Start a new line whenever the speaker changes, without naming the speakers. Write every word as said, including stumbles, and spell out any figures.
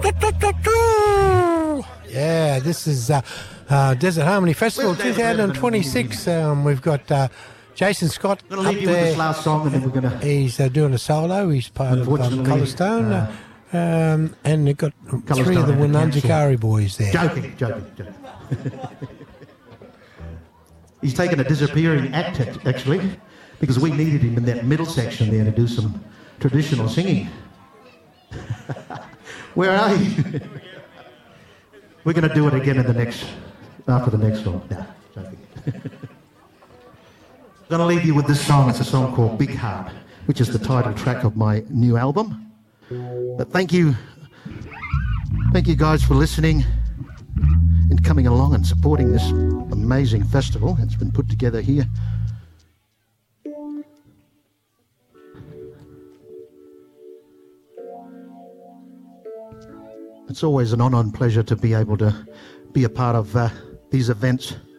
Yeah, this is uh, uh, Desert Harmony Festival twenty twenty-six. Um, we've got uh, Jason Scott
I'm
up
going to leave you
there.
with this last song, and then we're going to...
He's uh, doing a solo. He's part of um, Collarstone. Uh, um, and they've got three of the Winanjikari boys there.
Joking, joking, joking. He's taken a disappearing act, actually, because we needed him in that middle section there to do some traditional singing. Where are you? We're going to do it again in the next, after the next song. No, joking. I'm going to leave you with this song. It's a song called Big Heart, which is the title track of my new album. But thank you, thank you guys for listening and coming along and supporting this amazing festival that's been put together here. It's always an honour and pleasure to be able to be a part of uh, these events.